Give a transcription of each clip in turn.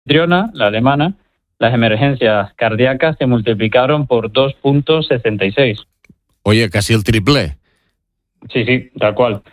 anfitriona, la alemana, las emergencias cardíacas se multiplicaron por 2.66. Oye, casi el triple. Sí, tal cual.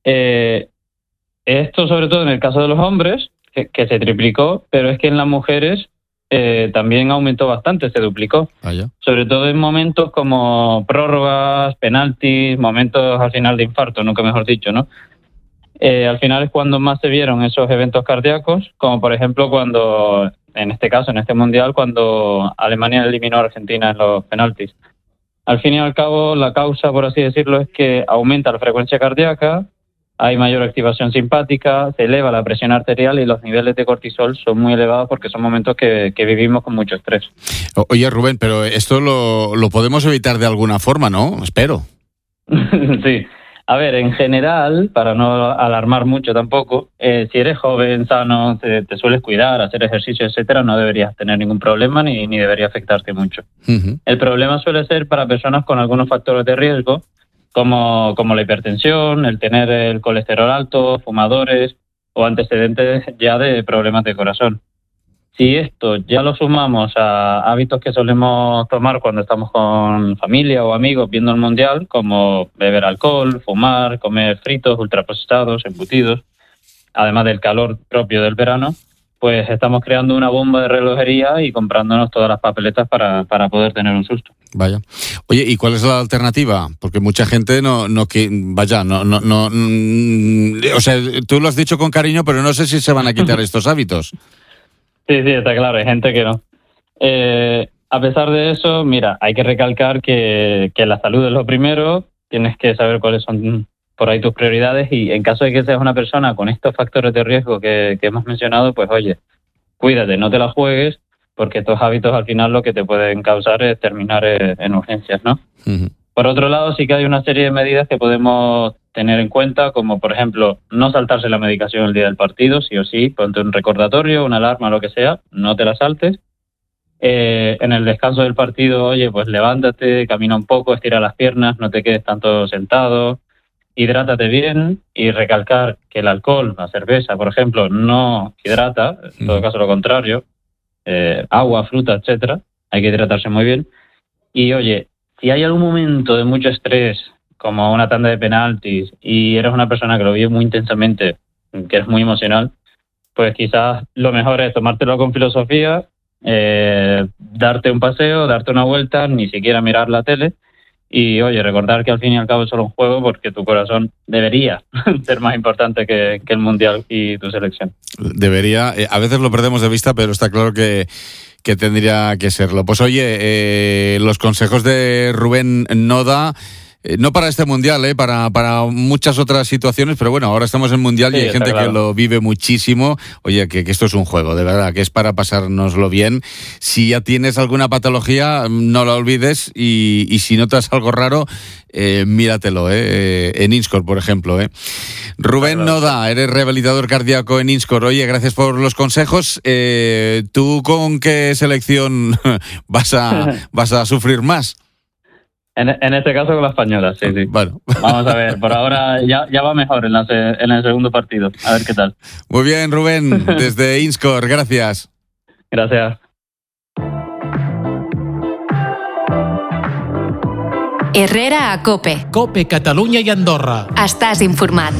Esto sobre todo en el caso de los hombres, que se triplicó, pero es que en las mujeres también aumentó bastante, se duplicó. Vaya. Sobre todo en momentos como prórrogas, penaltis, momentos al final de infarto, nunca mejor dicho, ¿no? Al final es cuando más se vieron esos eventos cardíacos, como por ejemplo cuando, en este caso, en este mundial, cuando Alemania eliminó a Argentina en los penaltis. Al fin y al cabo, la causa, por así decirlo, es que aumenta la frecuencia cardíaca, hay mayor activación simpática, se eleva la presión arterial y los niveles de cortisol son muy elevados porque son momentos que vivimos con mucho estrés. Oye, Rubén, pero esto lo podemos evitar de alguna forma, ¿no? Espero. Sí. A ver, en general, para no alarmar mucho tampoco, si eres joven, sano, te sueles cuidar, hacer ejercicio, etcétera, no deberías tener ningún problema ni debería afectarte mucho. Uh-huh. El problema suele ser para personas con algunos factores de riesgo, como la hipertensión, el tener el colesterol alto, fumadores o antecedentes ya de problemas de corazón. Si esto ya lo sumamos a hábitos que solemos tomar cuando estamos con familia o amigos viendo el mundial, como beber alcohol, fumar, comer fritos, ultraprocesados, embutidos, además del calor propio del verano, pues estamos creando una bomba de relojería y comprándonos todas las papeletas para poder tener un susto. Vaya. Oye, ¿y cuál es la alternativa? Porque mucha gente no, o sea, tú lo has dicho con cariño, pero no sé si se van a quitar estos hábitos. Sí, está claro, hay gente que no. A pesar de eso, mira, hay que recalcar que la salud es lo primero, tienes que saber cuáles son por ahí tus prioridades y en caso de que seas una persona con estos factores de riesgo que hemos mencionado, pues oye, cuídate, no te la juegues, porque estos hábitos al final lo que te pueden causar es terminar en urgencias, ¿no? Uh-huh. Por otro lado, sí que hay una serie de medidas que podemos tener en cuenta, como por ejemplo, no saltarse la medicación el día del partido, sí o sí, ponte un recordatorio, una alarma, lo que sea, no te la saltes. En el descanso del partido, oye, pues levántate, camina un poco, estira las piernas, no te quedes tanto sentado, hidrátate bien y recalcar que el alcohol, la cerveza, por ejemplo, no hidrata, en todo caso lo contrario, agua, fruta, etcétera, hay que hidratarse muy bien. Y oye, si hay algún momento de mucho estrés, como una tanda de penaltis, y eres una persona que lo vive muy intensamente, que eres muy emocional, pues quizás lo mejor es tomártelo con filosofía, darte un paseo, darte una vuelta, ni siquiera mirar la tele, y oye, recordar que al fin y al cabo es solo un juego porque tu corazón debería ser más importante que el Mundial y tu selección. Debería, a veces lo perdemos de vista, pero está claro que tendría que serlo. Pues oye, los consejos de Rubén Noda, no para este Mundial, para muchas otras situaciones, pero bueno, ahora estamos en Mundial y hay gente que lo vive muchísimo. Oye, que esto es un juego, de verdad, que es para pasárnoslo bien. Si ya tienes alguna patología, no la olvides y si notas algo raro, míratelo, en Inscore, por ejemplo. Rubén Noda, eres rehabilitador cardíaco en Inscore. Oye, gracias por los consejos. ¿Tú con qué selección vas a sufrir más? En este caso con la española, sí. Bueno. Vamos a ver, por ahora ya va mejor en el segundo partido. A ver qué tal. Muy bien, Rubén, desde Inscore, gracias. Gracias. Herrera a COPE. COPE, Catalunya i Andorra. Estàs informat.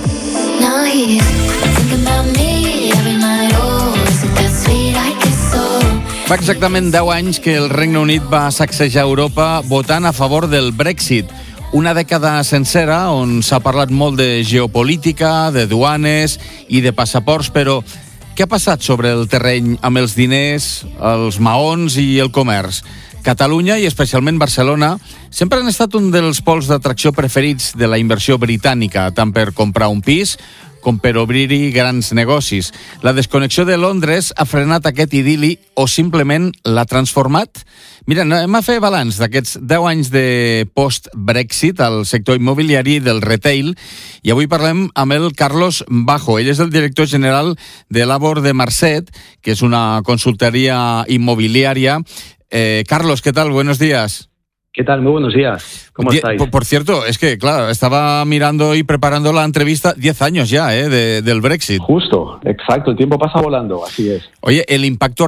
Fa exactament 10 anys que el Regne Unit va sacsejar Europa votant a favor del Brexit. Una dècada sencera on s'ha parlat molt de geopolítica, de duanes i de passaports, però què ha passat sobre el terreny amb els diners, els maons i el comerç? Catalunya i especialment Barcelona sempre han estat un dels pols d'atracció preferits de la inversió britànica, tant per comprar un pis com per obrir-hi grans negocis. La desconnexió de Londres ha frenat aquest idili o simplement l'ha transformat? Mira, anem a fer balanç d'aquests 10 anys de post-Brexit al sector immobiliari del retail i avui parlem amb el Carlos Bajo. Ell és el director general de Labor de Marcet, que és una consultoria inmobiliària. Carlos, ¿qué tal? Buenos días. ¿Qué tal? Muy buenos días. ¿Cómo estáis? Por cierto, es que, claro, estaba mirando y preparando la entrevista, 10 años ya, del Brexit. Justo, exacto. El tiempo pasa volando, así es. Oye, el impacto